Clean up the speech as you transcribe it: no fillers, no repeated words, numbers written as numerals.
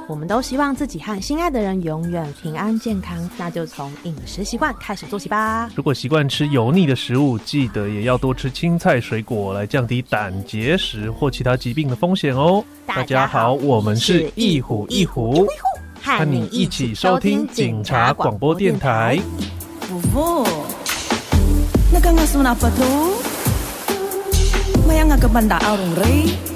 我们都希望自己和心爱的人永远平安健康，那就从饮食习惯开始做起吧。 如果习惯吃油腻的食物，记得也要多吃青菜水果，来降低胆结石或其他疾病的风险哦。大家好，我们是一虎一虎，和你一起收听警察广播电台。 Vovô, nagkangaso na pa to? Maya nga ka banda arong ray?